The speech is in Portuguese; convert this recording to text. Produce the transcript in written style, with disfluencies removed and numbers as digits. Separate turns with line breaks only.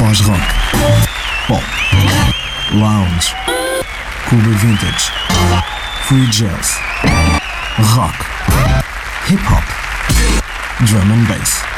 pós-rock, pop, lounge, Cuba Vintage, free jazz, rock, hip hop, drum and bass.